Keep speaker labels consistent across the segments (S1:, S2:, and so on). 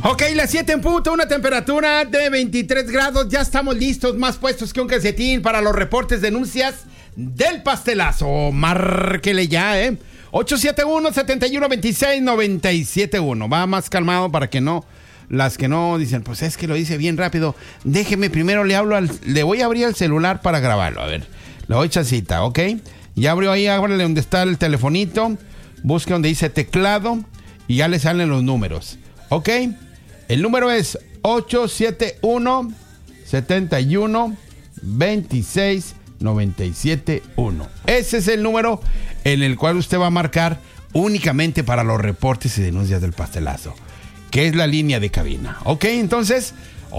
S1: Ok, las 7 en punto, una temperatura de 23 grados. Ya estamos listos, más puestos que un calcetín para los reportes, denuncias del pastelazo. Márquele ya, 871-7126-971. Va más calmado para que no, las que no dicen, pues es que lo dice bien rápido. Déjeme primero, le voy a abrir el celular para grabarlo. A ver, le doy chancita, ¿ok? Ya abrió ahí, ábrele donde está el telefonito. Busque donde dice teclado y ya le salen los números, ¿ok? El número es 871-71-26-971. Ese es el número en el cual usted va a marcar únicamente para los reportes y denuncias del pastelazo, que es la línea de cabina. Ok, entonces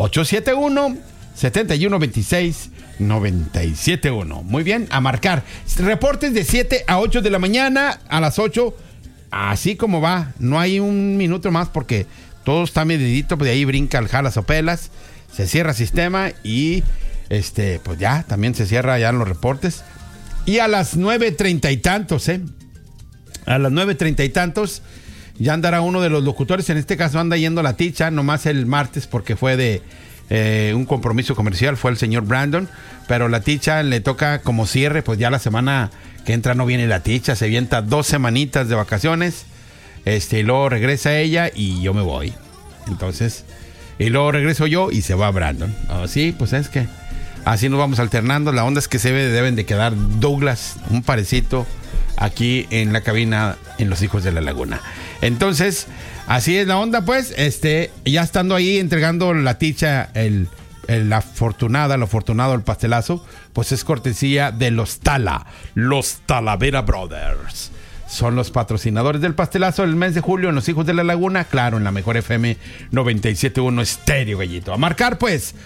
S1: 871-7126-971. Muy bien, a marcar. Reportes de 7 a 8 de la mañana, a las 8, así como va. No hay un minuto más porque todo está medidito, pues de ahí brinca el jalas o pelas, se cierra el sistema y pues ya, también se cierra ya los reportes. Y a las 9:30 y tantos, a las 9:30 y tantos, ya andará uno de los locutores, en este caso anda yendo la Ticha, nomás el martes porque fue de un compromiso comercial, fue el señor Brandon, pero la Ticha le toca como cierre, pues ya la semana que entra no viene la Ticha, se avienta 2 semanitas de vacaciones. Y luego regresa ella y yo me voy. Entonces, y luego regreso yo y se va Brandon. Sí, pues es que así nos vamos alternando. La onda es que deben de quedar Douglas, un parecito, aquí en la cabina en Los Hijos de la Laguna. Entonces, así es la onda, pues. Ya estando ahí entregando la Ticha, lo afortunado, el pastelazo, pues es cortesía de los Talavera Brothers. Son los patrocinadores del pastelazo del mes de julio en Los Hijos de la Laguna, claro, en la mejor FM 97.1 Estéreo, Gallito. A marcar, pues,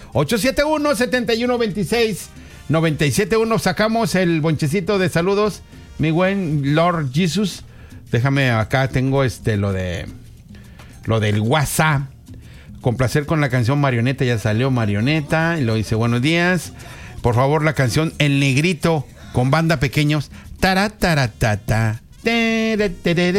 S1: 871-7126-971. Sacamos el bonchecito de saludos, mi buen Lord Jesus. Déjame, acá tengo lo del WhatsApp. Complacer con la canción Marioneta, ya salió Marioneta. Y lo dice, buenos días. Por favor, la canción El Negrito con Banda Pequeños. Taratatata. De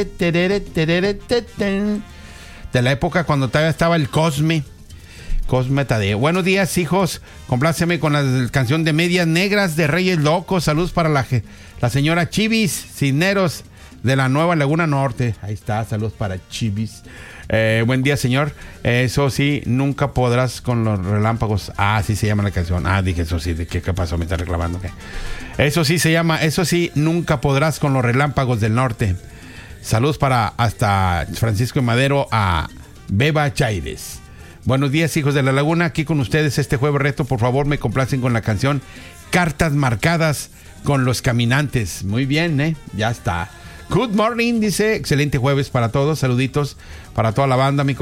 S1: la época cuando todavía estaba el Cosme Tadeo. Buenos días, hijos, compláceme con la canción de Medias Negras de Reyes Locos. Saludos para la señora Chivis Cisneros de la Nueva Laguna Norte. Ahí está, saludos para Chivis. Buen día, señor. Eso sí, nunca podrás con los relámpagos. Así se llama la canción. Dije eso sí. ¿Qué pasó? Me está reclamando. ¿Qué? Eso sí se llama. Eso sí, nunca podrás con los relámpagos del norte. Saludos para hasta Francisco y Madero a Beba Chaires. Buenos días, hijos de la Laguna. Aquí con ustedes este jueves reto. Por favor, me complacen con la canción Cartas Marcadas con los Caminantes. Muy bien, ya está. Good morning, dice. Excelente jueves para todos. Saluditos para toda la banda, mi